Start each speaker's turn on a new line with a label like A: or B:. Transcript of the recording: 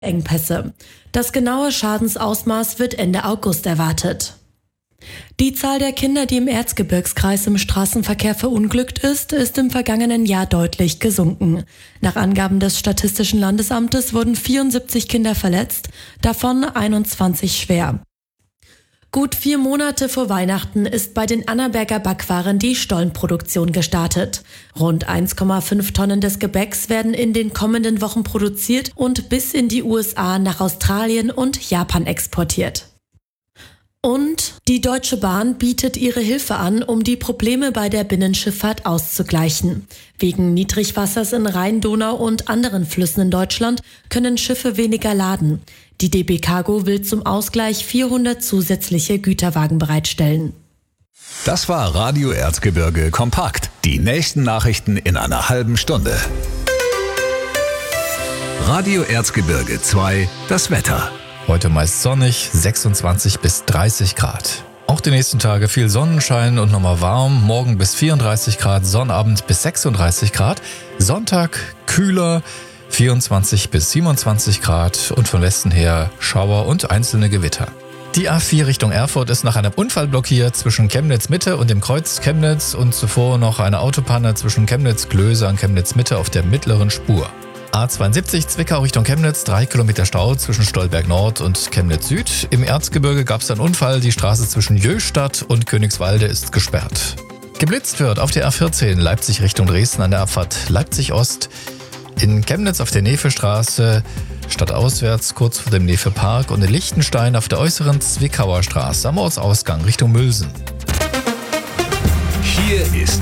A: Engpässe. Das genaue Schadensausmaß wird Ende August erwartet. Die Zahl der Kinder, die im Erzgebirgskreis im Straßenverkehr verunglückt ist im vergangenen Jahr deutlich gesunken. Nach Angaben des Statistischen Landesamtes wurden 74 Kinder verletzt, davon 21 schwer. Gut 4 Monate vor Weihnachten ist bei den Annaberger Backwaren die Stollenproduktion gestartet. Rund 1,5 Tonnen des Gebäcks werden in den kommenden Wochen produziert und bis in die USA, nach Australien und Japan exportiert. Und die Deutsche Bahn bietet ihre Hilfe an, um die Probleme bei der Binnenschifffahrt auszugleichen. Wegen Niedrigwassers in Rhein, Donau und anderen Flüssen in Deutschland können Schiffe weniger laden. Die DB Cargo will zum Ausgleich 400 zusätzliche Güterwagen bereitstellen.
B: Das war Radio Erzgebirge kompakt. Die nächsten Nachrichten in einer halben Stunde. Radio Erzgebirge 2, das Wetter.
C: Heute meist sonnig, 26 bis 30 Grad. Auch die nächsten Tage viel Sonnenschein und nochmal warm. Morgen bis 34 Grad, Sonnabend bis 36 Grad. Sonntag kühler, 24 bis 27 Grad und von Westen her Schauer und einzelne Gewitter. Die A4 Richtung Erfurt ist nach einem Unfall blockiert zwischen Chemnitz Mitte und dem Kreuz Chemnitz und zuvor noch eine Autopanne zwischen Chemnitz Klöße und Chemnitz Mitte auf der mittleren Spur. A72 Zwickau Richtung Chemnitz, 3 Kilometer Stau zwischen Stolberg Nord und Chemnitz Süd. Im Erzgebirge gab es einen Unfall, die Straße zwischen Jöstadt und Königswalde ist gesperrt. Geblitzt wird auf der A14 Leipzig Richtung Dresden an der Abfahrt Leipzig Ost. In Chemnitz auf der Nevestraße, stadtauswärts kurz vor dem Nefe-Park und in Lichtenstein auf der äußeren Zwickauer Straße am Ortsausgang Richtung Mülsen.
B: Hier ist